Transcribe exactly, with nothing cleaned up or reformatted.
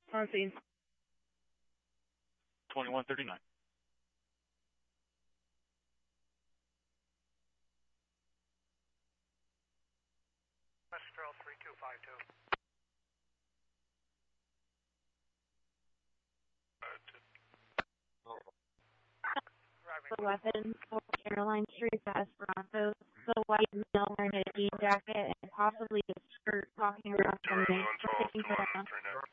On scene. twenty-one thirty-nine. Westfield three two five two. The weapon for Caroline Street to Esperanto, the white male wearing a jean jacket and possibly a skirt walking around from me, taking her down.